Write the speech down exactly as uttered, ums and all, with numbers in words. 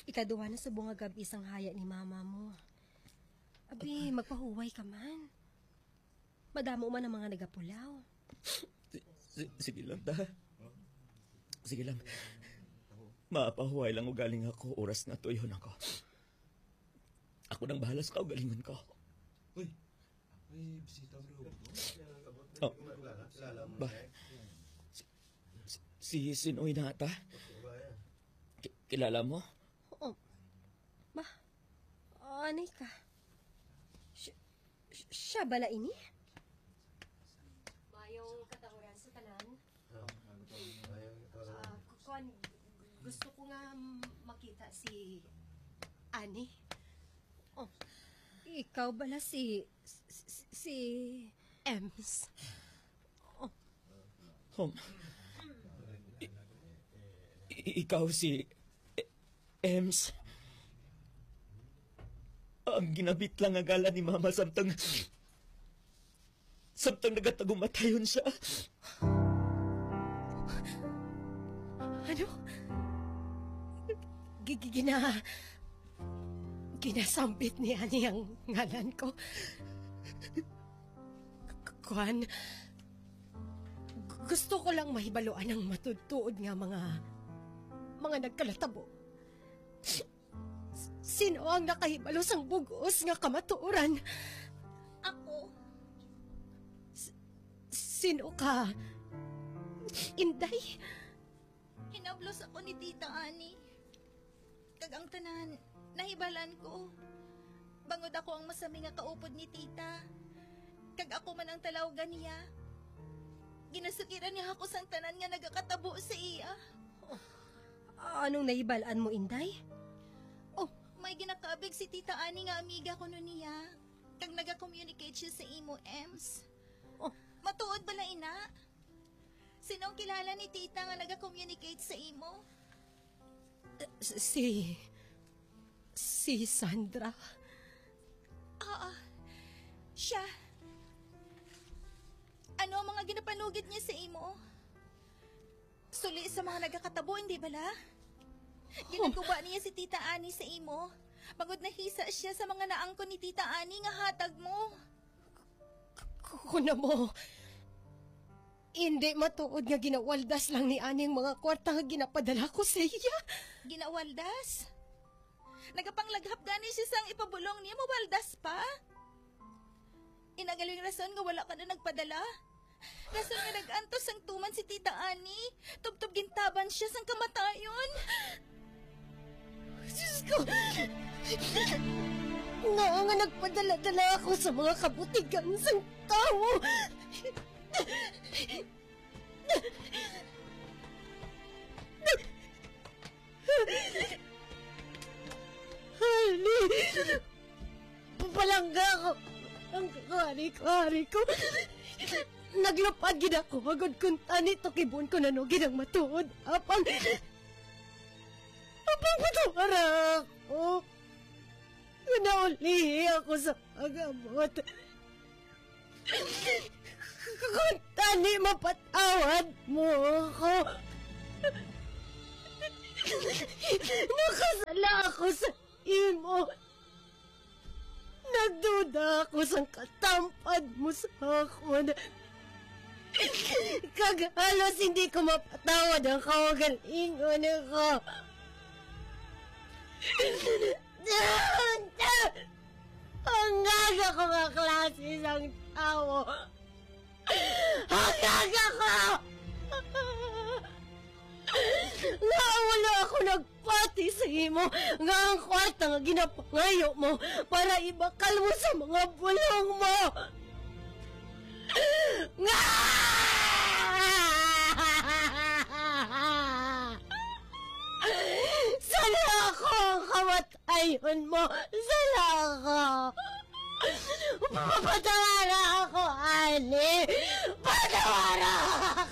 Ikaduha na sa bunga gabi isang haya ni mama mo. Abi, magpahuway ka man. Madamo man ang mga nagapulaw. S- Sige lang, ta. Sige lang. Maapahuway lang ugaling ako. Oras na tuyon ako. Ako nang bahalas ka ugalingan ko. Uy, may bisita bro. Oh. Ba? Si, si, si Sinoy na ata? Ki- kilala mo? Oo. Ba? Anay ka? Siya, siya bala ini? Mayong katawaran sa tanan. Uh, kuan, gusto ko nga makita si Ani. Oh, ikaw bala si si, si Ems. Oh. Hom. I- i- ikaw si E- Ems. Ang ginabit lang ang gala ni Mama samtang samtang nagatagumatayon siya. Ano? Gigina... Ginasambit ni Ani ang ngalan ko. Kuan, gusto ko lang mahibaluan ang matudtuod nga mga mga nagkalatabo. Sino ang nakahibalo sang bugos nga kamatuoran? Ako. S- sino ka? Inday? Hinablos ako ni Tita Ani. Kagang tanan, nahibalan ko. Bangod ako ang masami nga kaupod ni Tita. Kag ako man ang talawgan niya. Ginasukiran niya ako sang tanan nga nagakatabo sa iya. Oh, anong nahibalaan mo, Inday? Oh, may ginakaabig si Tita Ani nga amiga ko nun niya. Kag naga-communicate siya sa imo, Ems. Oh, Matuod bala ina? Sinong kilala ni Tita nga naga-communicate sa imo? si... Si Sandra. Oo, siya. Ano ang mga ginapanugid niya sa imo? Suli sa mga nagakatabo, hindi bala? Ginagawa niya si Tita Ani sa imo. Pagod na hisa siya sa mga naangko ni Tita Ani nga hatag mo. Kuna mo, hindi matuod nga ginawaldas lang ni Aning mga kwarta nga ginapadala ko sa iya. Ginawaldas? Nagapanglaghap gani siya sang ipabulong niya, mawaldas pa? Inagaling rason nga wala ka na nagpadala? Rason nga nag-antos ang tuman si Tita Ani, tubtub gintaban siya sang kamatayon. Diyos ko! Nga nga nagpadala-dala ako sa mga kabutigan sang tao. Hali! Papalangga ako ang kakari-kari ko. Naglupad gid ako, agad kung tani to kibun ko nanugid ang matuod. Apang... Apang patawara ako. Naulihi ako sa pagamot. Kung tani mapatawad mo ako. Nakasala ako sa imo. Nagduda ako sa katampad mo sa akon. Kagalos hindi ko mapatawad ang kawagalingon ko. Ang gaga ko nga klase isang tao. Ang gaga ko! Nga wala ako nagpati sa imo nga ang kwarta nga ginapangayo mo para ibakal mo sa mga bulong mo. Nga! Sana ako ang kamatayon mo. Sana ako. Papatawara ako, Ani. Patawara ako.